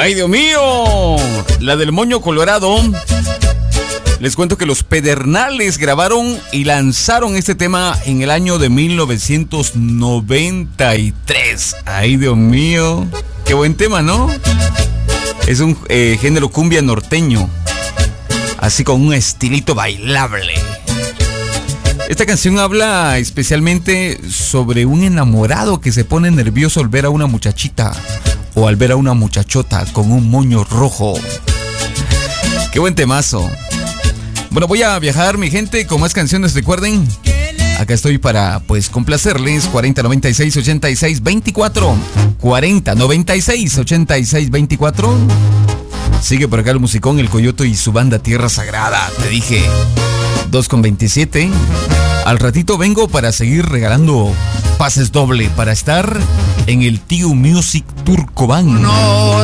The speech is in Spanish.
¡Ay, Dios mío! La del Moño Colorado. Les cuento que los Pedernales grabaron y lanzaron este tema en el año de 1993. ¡Ay, Dios mío! ¡Qué buen tema!, ¿no? Es un género cumbia norteño, así con un estilito bailable. Esta canción habla especialmente sobre un enamorado que se pone nervioso al ver a una muchachita o al ver a una muchachota con un moño rojo. ¡Qué buen temazo! Bueno, voy a viajar, mi gente, con más canciones. Recuerden, acá estoy para, pues, complacerles. 4096-8624. 4096-8624. Sigue por acá el musicón, el Coyote y su banda Tierra Sagrada. Te dije 2:27. Al ratito vengo para seguir regalando pases doble para estar en el Tío Music Turcoban. No.